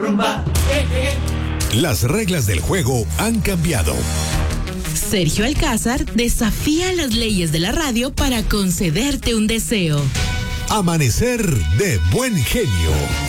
Las reglas del juego han cambiado. Sergio Alcázar desafía las leyes de la radio para concederte un deseo. Amanecer de buen genio.